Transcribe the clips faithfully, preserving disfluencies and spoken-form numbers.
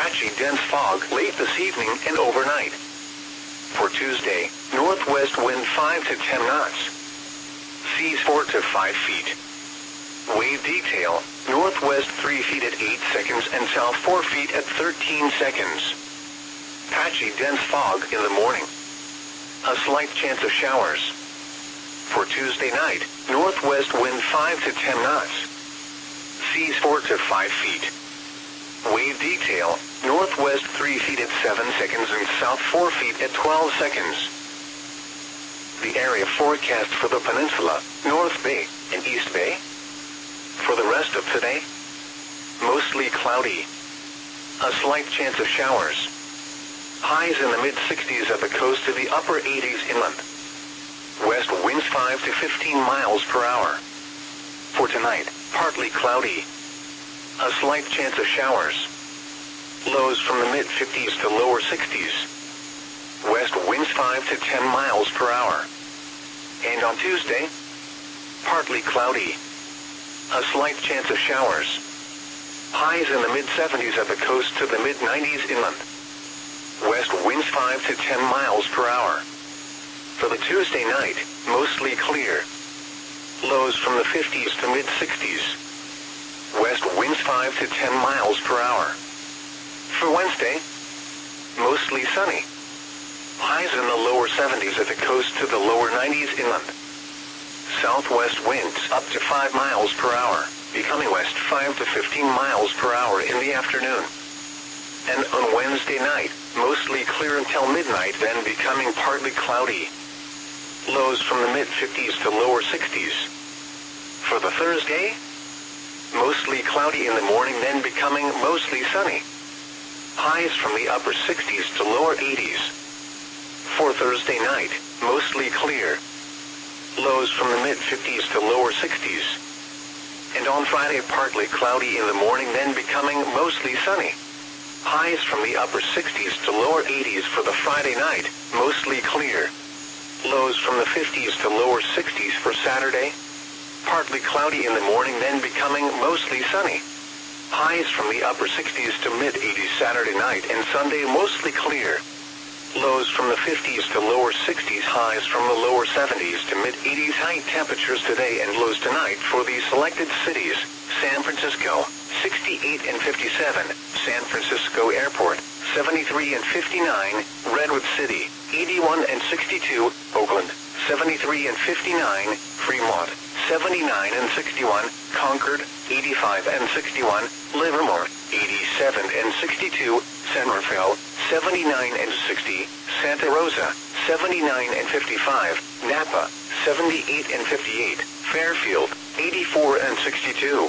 patchy dense fog late this evening and overnight. For Tuesday, northwest wind five to ten knots. Seas four to five feet. Wave detail, northwest three feet at eight seconds and south four feet at thirteen seconds. Patchy dense fog in the morning. A slight chance of showers. For Tuesday night, northwest wind five to ten knots. Seas four to five feet. Wave detail, northwest three feet at seven seconds and south four feet at twelve seconds. The area forecast for the peninsula, North Bay and East Bay. For the rest of today, mostly cloudy. A slight chance of showers. Highs in the mid sixties at the coast to the upper eighties inland. West winds five to fifteen miles per hour. For tonight, partly cloudy. A slight chance of showers. Lows from the mid fifties to lower sixties. West winds five to ten miles per hour. And on Tuesday, partly cloudy. A slight chance of showers. Highs in the mid seventies at the coast to the mid nineties inland. West winds five to ten miles per hour. For the Tuesday night, mostly clear. Lows from the fifties to mid sixties. West winds five to ten miles per hour. For Wednesday, mostly sunny. Highs in the lower seventies at the coast to the lower nineties inland. Southwest winds up to five miles per hour, becoming west five to fifteen miles per hour in the afternoon. And on Wednesday night, mostly clear until midnight, then becoming partly cloudy. Lows from the mid fifties to lower sixties. For the Thursday, mostly cloudy in the morning, then becoming mostly sunny. Highs from the upper sixties to lower eighties. For Thursday night, mostly clear. Lows from the mid fifties to lower sixties. And on Friday, partly cloudy in the morning, then becoming mostly sunny. Highs from the upper sixties to lower eighties for the Friday night, mostly clear. Lows from the fifties to lower sixties for Saturday. Partly cloudy in the morning, then becoming mostly sunny. Highs from the upper sixties to mid eighties Saturday night and Sunday, mostly clear. Lows from the fifties to lower sixties, highs from the lower seventies to mid eighties. High temperatures today and lows tonight for the selected cities: San Francisco, sixty-eight and fifty-seven, San Francisco Airport, seventy-three and fifty-nine, Redwood City, eighty-one and sixty-two, Oakland, seventy-three and fifty-nine, Fremont, seventy-nine and sixty-one, Concord, eighty-five and sixty-one, Livermore, eighty-seven and sixty-two, San Rafael, seventy-nine and sixty, Santa Rosa, seventy-nine and fifty-five, Napa, seventy-eight and fifty-eight, Fairfield, eighty-four and sixty-two.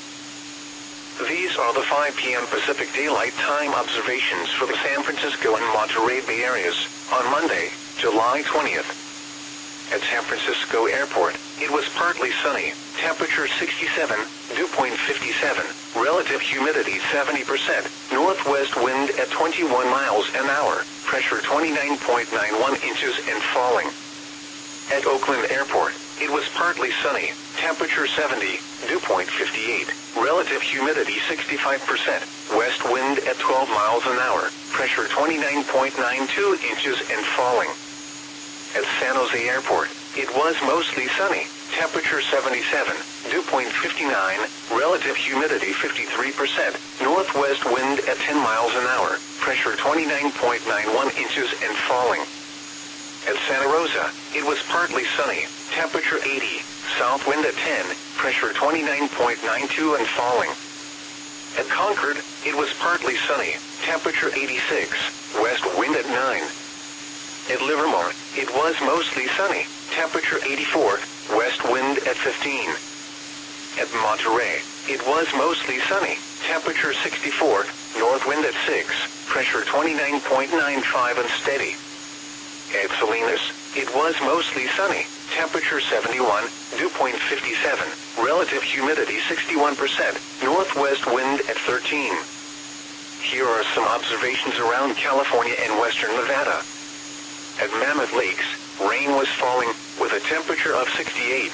These are the five p m Pacific Daylight Time observations for the San Francisco and Monterey Bay areas on Monday, July twentieth. At San Francisco Airport, it was partly sunny, temperature sixty-seven, dew point fifty-seven, relative humidity seventy percent, northwest wind at twenty-one miles an hour, pressure twenty-nine point nine one inches and falling. At Oakland Airport, it was partly sunny, temperature seventy, dew point fifty-eight, relative humidity sixty-five percent, west wind at twelve miles an hour, pressure twenty-nine point nine two inches and falling. At San Jose Airport, it was mostly sunny, temperature seventy-seven, dew point fifty-nine, relative humidity fifty-three percent, northwest wind at ten miles an hour, pressure twenty-nine point nine one inches and falling. At Santa Rosa, it was partly sunny, temperature eighty, south wind at ten, pressure twenty-nine point nine two and falling. At Concord, it was partly sunny, temperature eighty-six, west wind at nine. At Livermore, it was mostly sunny, temperature eighty-four, west wind at fifteen. At Monterey, it was mostly sunny, temperature sixty-four, north wind at six, pressure twenty-nine point nine five and steady. At Salinas, it was mostly sunny, temperature seventy-one, dew point fifty-seven, relative humidity sixty-one percent, northwest wind at thirteen. Here are some observations around California and western Nevada. At Mammoth Lakes, rain was falling, with a temperature of sixty-eight.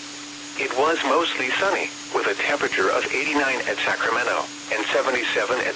It was mostly sunny, with a temperature of eighty-nine at Sacramento, and seventy-seven at